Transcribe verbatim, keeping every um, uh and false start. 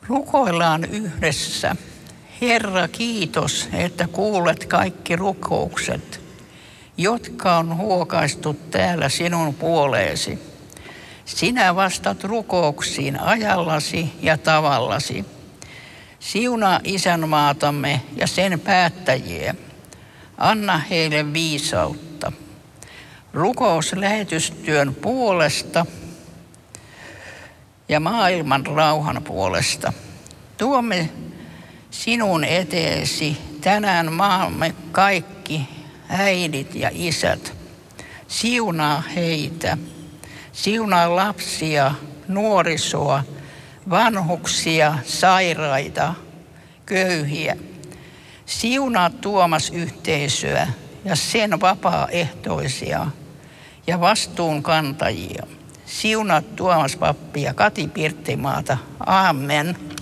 Rukoillaan yhdessä. Herra, kiitos, että kuulet kaikki rukoukset, jotka on huokaistu täällä sinun puoleesi. Sinä vastat rukouksiin ajallasi ja tavallasi. Siunaa isänmaatamme ja sen päättäjiä. Anna heille viisautta. Rukous lähetystyön puolesta ja maailman rauhan puolesta. Tuomme sinun eteesi tänään maamme kaikki äidit ja isät. Siunaa heitä. Siunaa lapsia, nuorisoa, vanhuksia, sairaita, köyhiä. Siunaa Tuomas-yhteisöä ja sen vapaaehtoisia ja vastuunkantajia. Siunaa Tuomas-pappia Kati Pirttimaata. Amen.